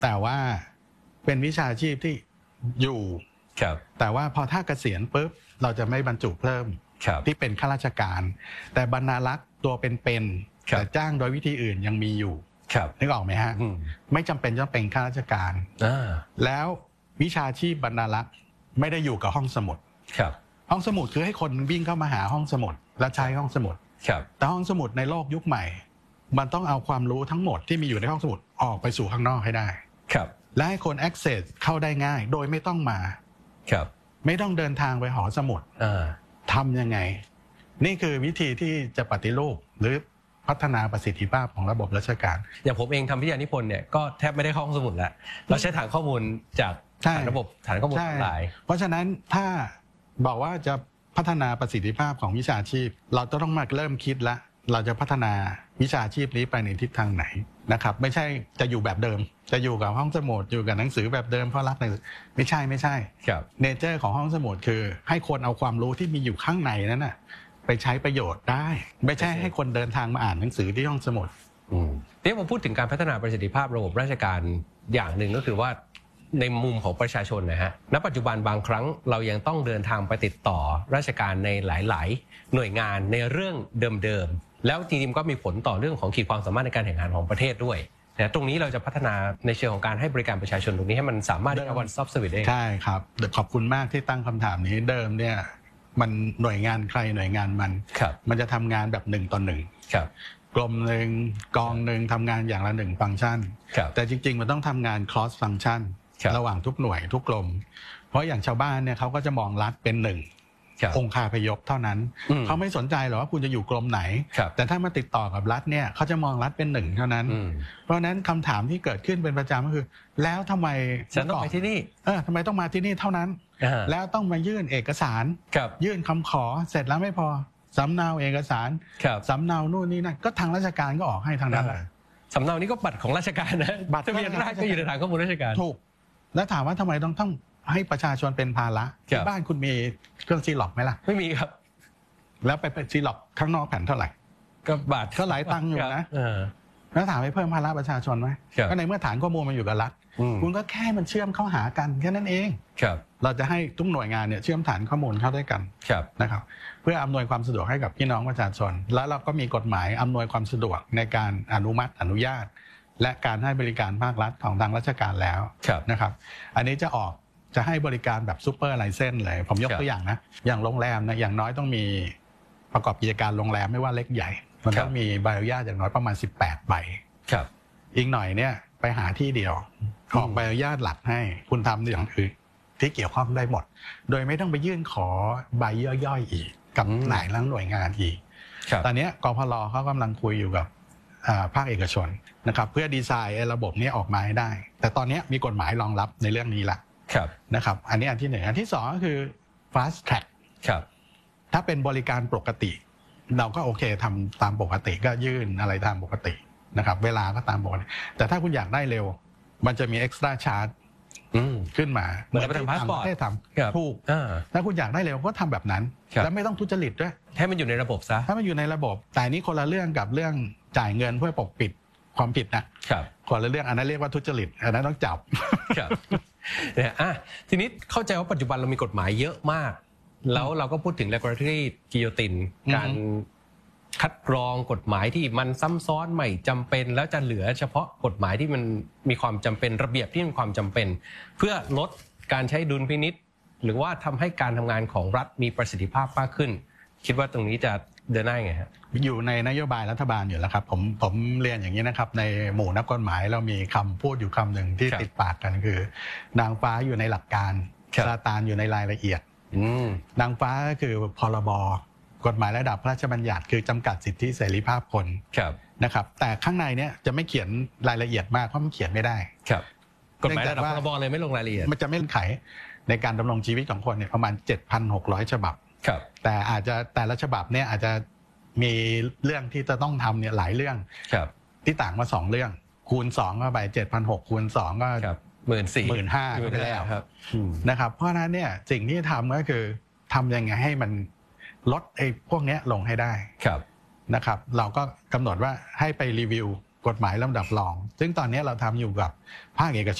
แต่ว่าเป็นวิชาชีพที่อยู่แต่ว่าพอถ้าเกษียณปุ๊บเราจะไม่บรรจุเพิ่มที่เป็นข้าราชการแต่บรรณารักษ์ตัวเป็นแต่จ้างโดยวิธีอื่นยังมีอยู่นึกออกไหมฮะไม่จำเป็นต้องเป็นข้าราชการแล้ววิชาชีพบรรณารักษ์ไม่ได้อยู่กับห้องสมุดห้องสมุดคือให้คนวิ่งเข้ามาหาห้องสมุดและใช้ห้องสมุดแต่ห้องสมุดในโลกยุคใหม่มันต้องเอาความรู้ทั้งหมดที่มีอยู่ในห้องสมุดออกไปสู่ข้างนอกให้ได้และให้คน access เข้าได้ง่ายโดยไม่ต้องมาไม่ต้องเดินทางไปหอสมุดทำยังไงนี่คือวิธีที่จะปฏิรูปหรือพัฒนาประสิทธิภาพของระบบราชการอย่างผมเองทำวิทยานิพนธ์เนี่ยก็แทบไม่ได้เข้าห้องสมุดแล้วเราใช้ฐานข้อมูลจากระบบฐานข้อมูลออนไลน์เพราะฉะนั้นถ้าบอกว่าจะพัฒนาประสิทธิภาพของวิชาชีพเราต้องมาเริ่มคิดละเราจะพัฒนาวิชาชีพนี้ไปในทิศทางไหนนะครับไม่ใช่จะอยู่แบบเดิมจะอยู่กับห้องสมุดอยู่กับหนังสือแบบเดิมเพราะรักหนังสือไม่ใช่เนเจอร์ของห้องสมุดคือให้คนเอาความรู้ที่มีอยู่ข้างในนั้นน่ะไปใช้ประโยชน์ได้ไม่ใช่ให้คนเดินทางมาอ่านหนังสือที่ห้องสมุดนี่ผมพูดถึงการพัฒนาประสิทธิภาพระบบราชการอย่างหนึ่งก็คือว่าในมุมของประชาชนนะฮะณปัจจุบันบางครั้งเรายังต้องเดินทางไปติดต่อราชการในหลายๆหน่วยงานในเรื่องเดิมๆแล้วจริงๆก็มีผลต่อเรื่องของขีดความสามารถในการแข่งขันของประเทศด้วยนะตรงนี้เราจะพัฒนาในเชิงของการให้บริการประชาชนตรงนี้ให้มันสามารถได้วันซับสวิตได้ใช่ครับขอบคุณมากที่ตั้งคำถามนี้เดิมเนี่ยมันหน่วยงานใครหน่วยงานมันจะทำงานแบบ1 ต่อ 1กรมหนึ่งกองหนึ่งทำงานอย่างละ1ฟังก์ชันแต่จริงๆมันต้องทำงาน cross function ระหว่างทุกหน่วยทุกกรมเพราะอย่างชาวบ้านเนี่ยเขาก็จะมองรัฐเป็นองค์คาพยพเท่านั้นเขาไม่สนใจหรอกว่าคุณจะอยู่กรมไหนแต่ถ้ามาติดต่อกับรัฐเนี่ยเขาจะมองรัฐเป็น1เท่านั้นเพราะฉะนั้นคำถามที่เกิดขึ้นเป็นประจำก็คือแล้วทำไมฉันต้องไปที่นี่ทำไมต้องมาที่นี่เท่านั้นแล้วต้องมายื่นเอกสารยื่นคำขอเสร็จแล้วไม่พอสำเนาเอกสารสำเนานู่นนี่นั่นก็ทางราชการก็ออกให้ทางนั้นสำเนานี้ก็บัตรของราชการนะบัตรทะเบียนราษฎรก็อยู่ในฐานข้อมูลราชการถูกแล้วถามว่าทำไมต้องให้ประชาชนเป็นภาระที่บ้านคุณมีเครื่องซีล็อกไหมล่ะไม่มีครับแล้วไปซีล็อกข้างนอกแผ่นเท่าไหร่ก็บาทก็หลายตังค์อยู่นะแล้วถามให้เพิ่มภาระประชาชนไหมก็ในเมื่อฐานข้อมูลมันอยู่กับรัฐคุณก็แค่มันเชื่อมเข้าหากันแค่นั้นเองเราจะให้ทุกหน่วยงานเนี่ยเชื่อมฐานข้อมูลเข้าด้วยกันนะครับเพื่ออำนวยความสะดวกให้กับพี่น้องประชาชนแล้วเราก็มีกฎหมายอำนวยความสะดวกในการอนุมัติอนุญาตและการให้บริการภาครัฐของทางราชการแล้วนะครับอันนี้จะให้บริการแบบซูเปอร์ไลเซนส์เลยผมยกตัวอย่างนะอย่างโรงแรมนะอย่างน้อยต้องมีประกอบกิจการโรงแรมไม่ว่าเล็กใหญ่มันต้องมีใบอนุญาตอย่างน้อยประมาณ18ใบอีกหน่อยเนี่ยไปหาที่เดียวออกใบอนุญาตหลักให้คุณทำอย่างอื่นที่เกี่ยวข้องได้หมดโดยไม่ต้องไปยื่นขอใบย่อยๆอีกกับหลายหน่วยงานอีกตอนนี้กพลเขากำลังคุยอยู่กับภาคเอกชนนะครับเพื่อดีไซน์ระบบนี้ออกมาให้ได้แต่ตอนนี้มีกฎหมายรองรับในเรื่องนี้ละนะครับอันนี้อันที่1อันที่2ก็คือ fast track ถ้าเป็นบริการปกติเราก็โอเคทำตามปกติก็ยื่นอะไรตามปกตินะครับเวลาก็ตามปกติแต่ถ้าคุณอยากได้เร็วมันจะมี extra charge ขึ้นมาเหมือนไปทำพาสปอร์ตถูกถ้าคุณอยากได้เร็วก็ทำแบบนั้นแล้วไม่ต้องทุจริตด้วยให้มันอยู่ในระบบซะถ้ามันอยู่ในระบบแต่นี้คนละเรื่องกับเรื่องจ่ายเงินเพื่อปกปิดความผิดนะคนละเรื่องอันนั้นเรียกว่าทุจริตอันนั้นต้องจับทีนี้เข้าใจว่าปัจจุบันเรามีกฎหมายเยอะมากแล้วเราก็พูดถึง regulatory guillotine การคัดกรองกฎหมายที่มันซ้ำซ้อนไม่จำเป็นแล้วจะเหลือเฉพาะกฎหมายที่มันมีความจำเป็นระเบียบที่มีความจำเป็นเพื่อลดการใช้ดุลพินิจหรือว่าทำให้การทำงานของรัฐมีประสิทธิภาพมากขึ้นคิดว่าตรงนี้จะเดินหน้าไงฮะอยู่ในนโยบายรัฐบาลอยู่แล้วครับผมเรียนอย่างนี้นะครับในหมู่นักกฎหมายเรามีคำพูดอยู่คำหนึ่งที่ติดปากกันคือนางฟ้าอยู่ในหลักการซาตานอยู่ในรายละเอียดนางฟ้าก็คือพรบกฎหมายระดับพระราชบัญญัติคือจำกัดสิทธิเสรีภาพคนนะครับแต่ข้างในเนี้ยจะไม่เขียนรายละเอียดมากเพราะมันเขียนไม่ได้กฎหมายระดับพรบเลยไม่ลงรายละเอียดมันจะไม่ไขในการดำรงชีวิตของคนเนี่ยประมาณ 7,600 ฉบับแต่อาจจะแต่ละฉบับเนี่ยอาจจะมีเรื่องที่จะต้องทำเนี่ยหลายเรื่องที่ต่างมา2เรื่องคูณ2เข้าไป 7,600 คูณ2ก็15,000ไปแล้วนะครับเพราะนั้นเนี่ยสิ่งที่ทำก็คือทำยังไงให้มันลดไอ้พวกนี้ลงให้ได้นะครับเราก็กำหนดว่าให้ไปรีวิวกฎหมายลำดับรองซึ่งตอนนี้เราทำอยู่กับภาคเอกชน